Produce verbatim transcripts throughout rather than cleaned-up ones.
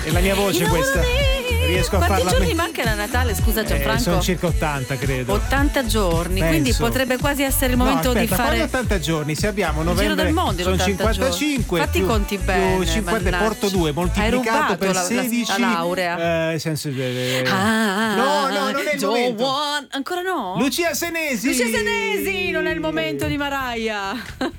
È la mia voce questa. Riesco a Quanti farla. giorni mancano a Natale, scusa Gianfranco? Eh, sono circa ottanta, credo. ottanta giorni, Penso. quindi potrebbe quasi essere il momento no, aspetta, di fare ottanta giorni, se abbiamo il novembre giro del mondo in sono ottanta cinquantacinque. giorni. Fatti più, i conti bene, più cinquanta, mannaggia. porto due Hai moltiplicato rubato per la, la- sedici. la laurea. Eh, senso, eh, Ah, no, no, non è il don't momento. want- Ancora no? Lucia Senesi. Lucia Senesi, non è il momento di Mariah.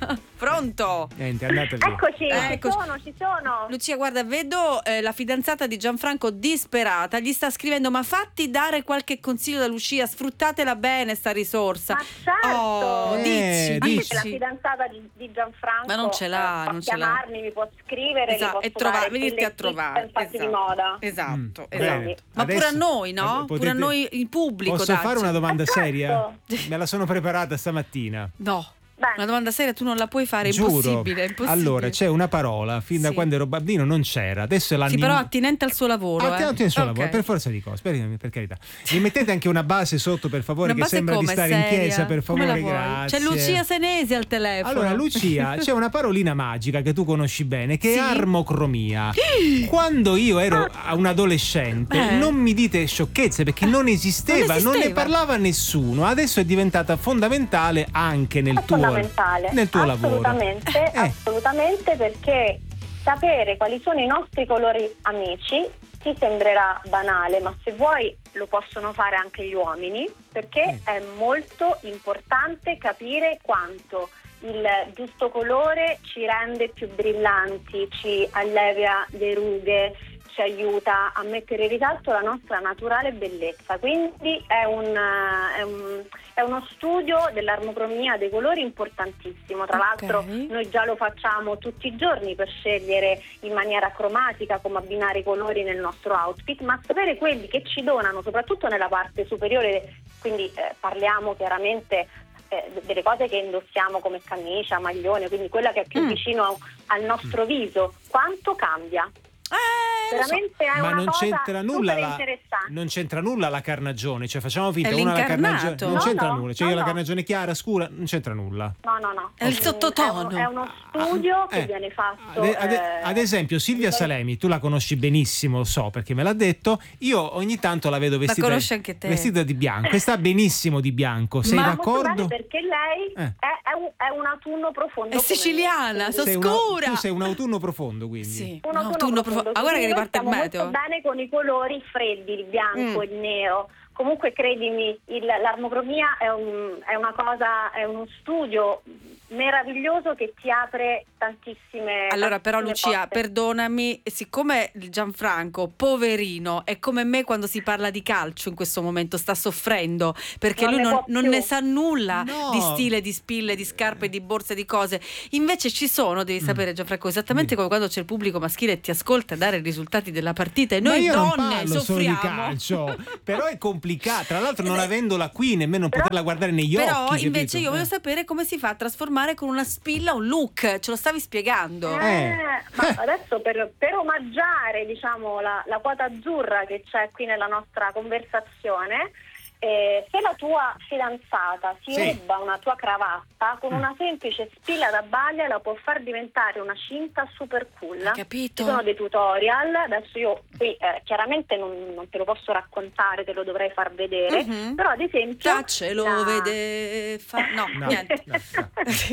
Pronto? Niente, andate via. Eccoci, Eh, ci eccoci. sono, ci sono. Lucia, guarda, vedo eh, la fidanzata di Gianfranco disperata, gli sta scrivendo: ma fatti dare qualche consiglio da Lucia, sfruttatela bene sta risorsa. Ma certo. Oh, Eh, dici, Anche dici. la fidanzata di, di Gianfranco Ma non ce l'ha, eh, può non ce l'ha. chiamarmi, mi può scrivere, Esatto, gli e posso trova- dare venirti delle a trovare. chicche fatti di Esatto. moda. Esatto, Mm, esatto. bene. Ma pure Adesso, a noi, no? eh, potete- Pure a noi, il pubblico. Posso dacci. fare una domanda Eh, certo. seria? Me la sono preparata stamattina. No. Bene. Una domanda seria tu non la puoi fare, è Giuro. impossibile, è impossibile. Allora, c'è una parola, fin da Sì. quando ero bambino non c'era, adesso è l'anno. Sì, però attinente al suo lavoro. Ah, eh. attenzione al suo Ok. lavoro, per forza di cose, per, per carità. Mi mettete anche una base sotto, per favore, Una che base sembra come, di stare seria? in chiesa, per Come favore, la vuoi? grazie. C'è Lucia Senesi al telefono. Allora, Lucia, c'è una parolina magica che tu conosci bene, che Sì? è armocromia. Quando io ero un adolescente, Eh. non mi dite sciocchezze, perché non esisteva, Non non, ne esisteva. parlava nessuno. Adesso è diventata fondamentale anche nel È tuo, fondamentale. nel tuo lavoro. Assolutamente, Eh. assolutamente, perché sapere quali sono i nostri colori amici ti sembrerà banale, ma se vuoi lo possono fare anche gli uomini, perché è molto importante capire quanto il giusto colore ci rende più brillanti, ci allevia le rughe, ci aiuta a mettere in risalto la nostra naturale bellezza. Quindi è, un, è, un, è uno studio dell'armocromia dei colori importantissimo. Tra Ok. l'altro noi già lo facciamo tutti i giorni per scegliere in maniera cromatica come abbinare i colori nel nostro outfit, ma sapere quelli che ci donano, soprattutto nella parte superiore, quindi eh, parliamo chiaramente eh, delle cose che indossiamo come camicia, maglione, quindi quella che è più Mm. vicino al nostro viso, quanto cambia? Eh, lo so. Veramente è Ma una non cosa c'entra nulla super la, interessante. non c'entra nulla la carnagione, cioè facciamo finta È una la l'incarnato. carnagione, non No, c'entra no, nulla, cioè no, io la no. carnagione chiara, scura, non c'entra nulla. No, no, no. È il Mm, sottotono. È, un- è uno studio che Eh, viene fatto. Ad, ad- eh, ad esempio Silvia Salemi, tu la conosci benissimo, lo so perché me l'ha detto. Io ogni tanto la vedo vestita, conosci anche te. vestita di bianco e sta benissimo di bianco. Sei Ma- molto bene, d'accordo? perché lei Eh. è, è un, è un autunno profondo. È come siciliana, me. so Sei una- scura. tu sei un autunno profondo, quindi. Sì, Un no, autunno autunno profondo. profondo. Ah, guarda che Quindi noi riparte il stiamo meteo. molto bene con i colori freddi, il bianco, Mm. il nero. Comunque credimi, il- l'armocromia è, un, è una cosa, è uno studio meraviglioso che ti apre tantissime. Allora però tantissime Lucia, porte. perdonami, siccome Gianfranco, poverino, è come me quando si parla di calcio in questo momento, sta soffrendo perché Non lui ne non, può non più. ne sa nulla No. di stile, di spille, di scarpe, di borse, di cose. Invece ci sono, devi sapere Gianfranco, esattamente come quando c'è il pubblico maschile e ti ascolta a dare i risultati della partita e Ma noi io non donne parlo solo di soffriamo. calcio, però è complicato. Tra l'altro, non avendola qui, nemmeno poterla guardare negli Però occhi. invece capito? io voglio Eh. sapere come si fa a trasformare con una spilla un look, ce lo stavi spiegando. Eh, Eh. ma Eh. adesso per, per omaggiare diciamo la, la quota azzurra che c'è qui nella nostra conversazione, eh, se la tua fidanzata si Sì. ruba una tua cravatta, con una semplice spilla da baglia la può far diventare una cinta super cool. Hai capito? Ci sono dei tutorial, adesso io qui eh, chiaramente non, non te lo posso raccontare, te lo dovrei far vedere, Mhm. però ad esempio Faccelo la- vede fa... no, No, niente. no, no.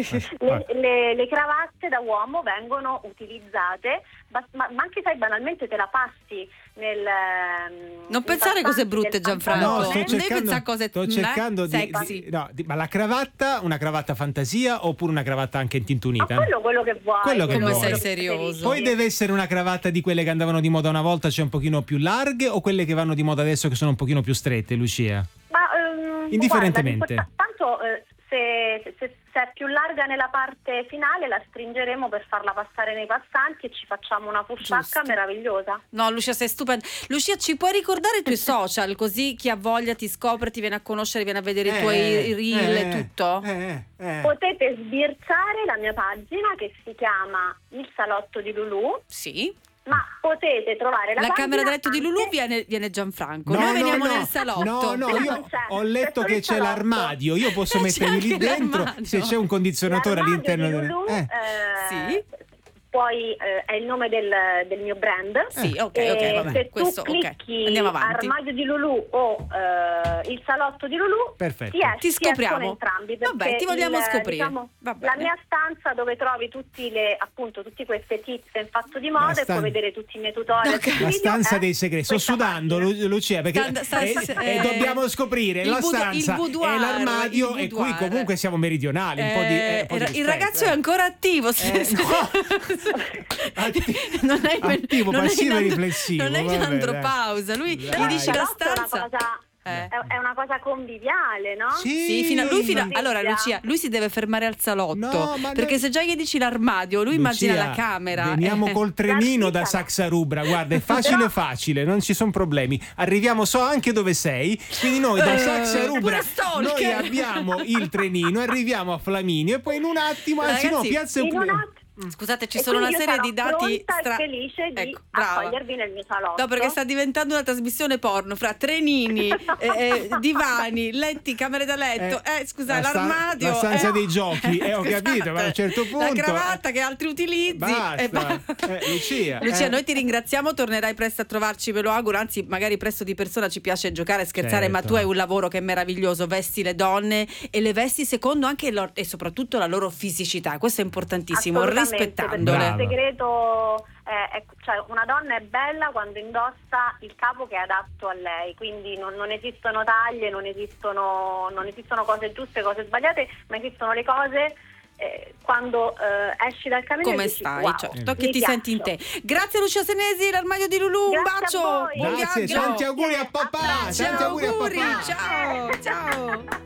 le, le- le cravatte da uomo vengono utilizzate, ma, ma- ma anche sai banalmente te la passi nel ehm, Non i pensare cose passanti brutte, del Gianfranco. No, pantalone. sto Non devi cercando, pensare a cose sto eh, cercando di, sexy. di- no, di- ma la cravatta, una cravatta fantasia oppure una cravatta anche in tinta Ma unita? quello, quello che vuoi. Quello che Come vuoi. sei che serioso. preferisci. Poi deve essere una cravatta di quelle che andavano di moda una volta, cioè un pochino più larghe, o quelle che vanno di moda adesso che sono un pochino più strette, Lucia? Ma, ehm, Indifferentemente. guarda, tanto eh, se, se, se è più larga nella parte finale la stringeremo per farla passare nei passanti e ci facciamo una fursacca Giusto. meravigliosa. No, Lucia, sei stupenda. Lucia, ci puoi ricordare i tuoi social? Così chi ha voglia ti scopre, ti viene a conoscere, viene a vedere i tuoi reel e tutto? Eh, eh, eh. Potete sbirciare la mia pagina che si chiama Il Salotto di Lulù, Sì. ma potete trovare la, La pagina camera da letto di Lulù anche- viene, viene Gianfranco. No, Noi no, veniamo no. nel salotto. No, no, No, io non c'è. ho letto C'è che solo c'è il salotto. l'armadio, io posso C'è mettermi lì anche dentro l'armadio. se c'è un condizionatore L'armadio all'interno di del... Lulù, eh. eh, Sì. puoi, eh, è il nome del, del mio brand. Sì, ok, E ok, vabbè. se Questo, tu clicchi ok. Andiamo avanti. Armadio di Lulu o eh, il salotto di Lulu, Perfetto. ti, es- Ti scopriamo. escono entrambi. perché Vabbè, ti vogliamo il, scoprire. diciamo, Va la bene. mia stanza dove trovi tutti le, appunto, tutti queste tips in fatto di moda La e stan- puoi vedere tutti i miei tutorial. Ok. sul La video, stanza è dei segreti. Sto questa sudando, pagina. Lu- Lucia, perché Sta- sta- eh, eh, eh, dobbiamo scoprire il la boudo- stanza il boudoir, e l'armadio, il e qui boudoir. comunque siamo meridionali. Un po' di, eh, un po' di Eh, il rispetto, ragazzo eh. è ancora attivo. se- Eh, se- no. Atti- non è attivo, non è passivo in e and- riflessivo, Non è in vabbè, dai. andropausa. Lui Dai. gli Però dice il la salotto è una stanza. cosa- Eh. È, è una cosa conviviale, no? Sì, Sì, fino a lui fino a- Sì. allora Lucia, lui si deve fermare al salotto, No, ma perché noi- se già gli dici l'armadio, lui immagina Lucia, la camera. Veniamo eh. col trenino da L'artista no. Saxa Rubra, guarda, è facile Però- facile, non ci sono problemi. Arriviamo so anche dove sei, quindi noi da Eh, Saxa Rubra pure stalker. noi abbiamo il trenino, arriviamo a Flaminio e poi in un attimo, anzi no, Ragazzi, piazza In un attimo. Scusate, ci E sono una quindi io serie di sarò dati pronta stra- e felice di Ecco, brava. accogliervi nel mio salotto. No, perché sta diventando una trasmissione porno fra trenini, eh, eh, divani, letti, camere da letto. Eh, scusa, la sta- l'armadio. la stanza eh, dei giochi, eh, ho scusate, capito, ma a un certo punto La cravatta che altri utilizzi. Basta. e ba- Eh, Lucia, Lucia, eh. noi ti ringraziamo, tornerai presto a trovarci, ve lo auguro, anzi magari presto di persona, ci piace giocare e scherzare, ma Certo. tu hai un lavoro che è meraviglioso, vesti le donne e le vesti secondo anche lo- e soprattutto la loro fisicità, questo è importantissimo, Assolutamente, rispettandole. perché il Brava. segreto è, è- cioè una donna è bella quando indossa il capo che è adatto a lei, quindi non, non esistono taglie, non esistono, non esistono cose giuste, cose sbagliate, ma esistono le cose eh, quando eh, esci dal cammino Come e dici, stai? wow, Certo, che mi ti piaccio. senti in te. Grazie Lucia Senesi, l'armadio di Lulu, un Grazie a bacio, voi. buon Grazie, viaggio. tanti auguri a papà, Abbracci, tanti auguri a auguri, papà. ciao, ciao.